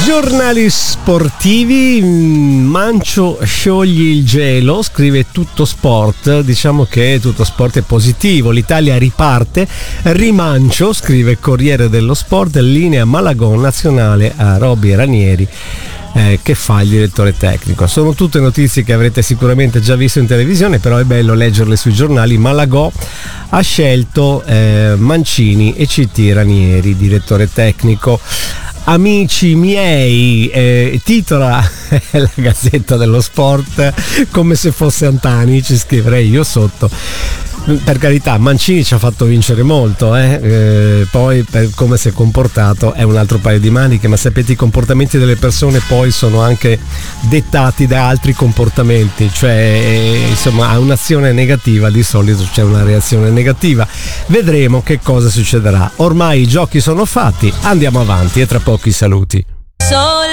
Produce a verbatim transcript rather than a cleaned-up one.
Giornali sportivi, Mancio sciogli il gelo, scrive Tutto Sport, diciamo che Tutto Sport è positivo, l'Italia riparte, rimancio, scrive Corriere dello Sport, linea Malagòn nazionale a Roby Ranieri. Eh, che fa il direttore tecnico. Sono tutte notizie che avrete sicuramente già visto in televisione, però è bello leggerle sui giornali. Malagò ha scelto eh, Mancini e C T Ranieri, direttore tecnico. Amici miei, eh, titola la Gazzetta dello Sport come se fosse Antani, ci scriverei io sotto. Per carità, Mancini ci ha fatto vincere molto, eh? Eh, poi per come si è comportato è un altro paio di maniche, ma sapete, i comportamenti delle persone poi sono anche dettati da altri comportamenti, cioè eh, insomma a un'azione negativa di solito c'è una reazione negativa. Vedremo che cosa succederà. Ormai i giochi sono fatti, andiamo avanti e tra poco i saluti.